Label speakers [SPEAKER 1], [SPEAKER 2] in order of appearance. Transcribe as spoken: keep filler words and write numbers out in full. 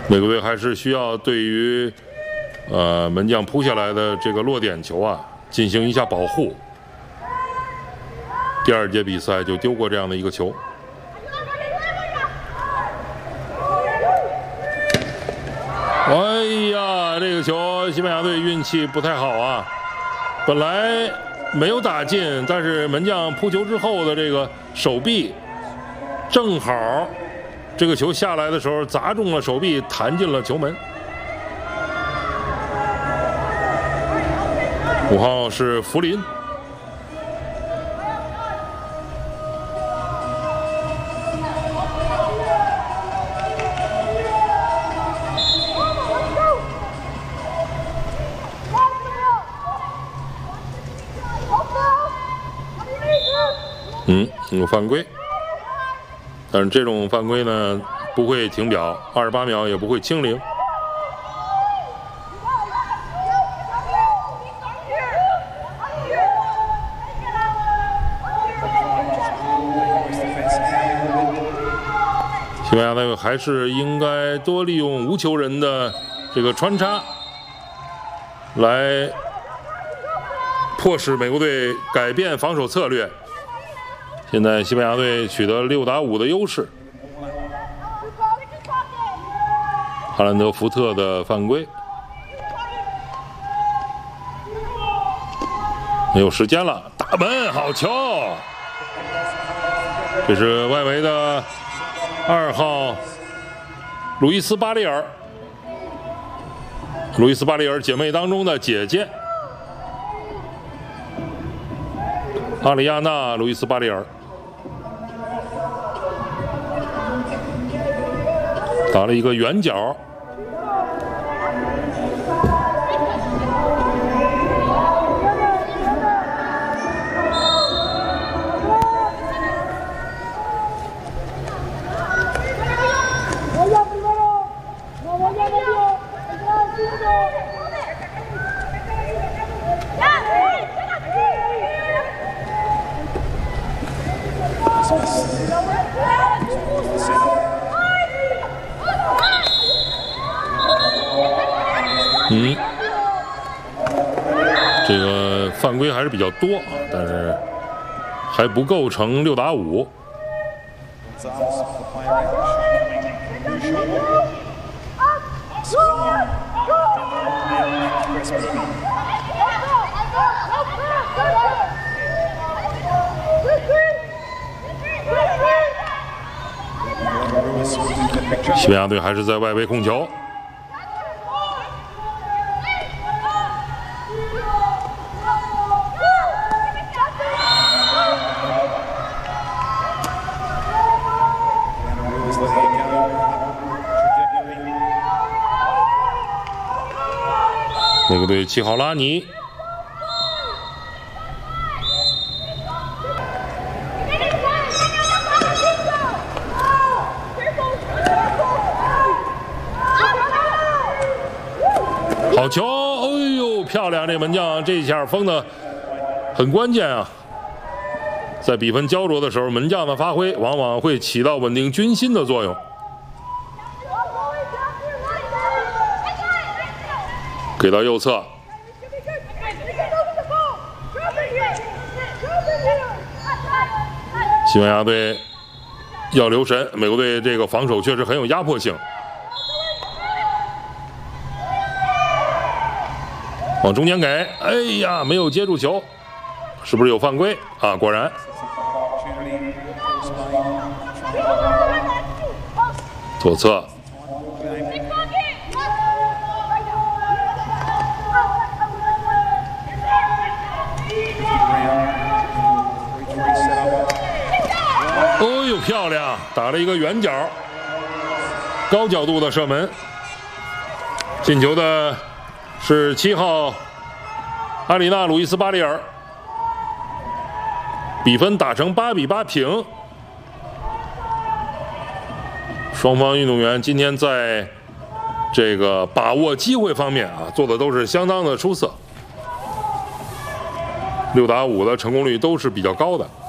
[SPEAKER 1] 美国队还是需要对于呃门将扑下来的这个落点球啊进行一下保护。第二节比赛就丢过这样的一个球。哎呀，这个球西班牙队运气不太好啊，本来没有打进，但是门将扑球之后的这个手臂正好这个球下来的时候砸中了手臂，弹进了球门。五号是福林。嗯，有犯规，但是这种犯规呢不会停表，二十八秒也不会清零。西班牙队还是应该多利用无球人的这个穿插，来迫使美国队改变防守策略。现在西班牙队取得六打五的优势。哈兰德·福特的犯规，没有时间了，大门好球！这是外围的二号路易斯·巴利尔，路易斯·巴利尔姐妹当中的姐姐阿里亚娜·路易斯·巴利尔。打了一个圆角，嗯，这个犯规还是比较多，但是还不构成六打五。西班牙队还是在外围控球。美国队七号拉尼，好球！哎呦，漂亮！这门将这一下封的很关键啊，在比分焦灼的时候，门将的发挥往往会起到稳定军心的作用。给到右侧，西班牙队要留神，美国队这个防守确实很有压迫性。往中间给，哎呀，没有接住球，是不是有犯规啊？果然，左侧。哦呦，漂亮！打了一个圆角，高角度的射门。进球的是七号阿里娜·鲁伊斯·巴利尔，比分打成八比八平。双方运动员今天在这个把握机会方面啊，做的都是相当的出色，六打五的成功率都是比较高的。